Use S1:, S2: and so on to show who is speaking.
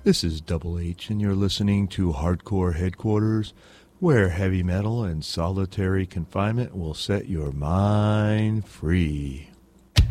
S1: This is Double H, and you're listening to Hardcore Headquarters, where heavy metal and solitary confinement will set your mind free.